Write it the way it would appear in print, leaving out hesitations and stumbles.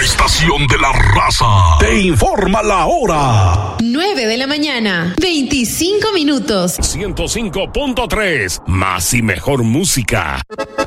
estación de la raza te informa la hora. 9 de la mañana, 25 minutos. 105.3, más y mejor música.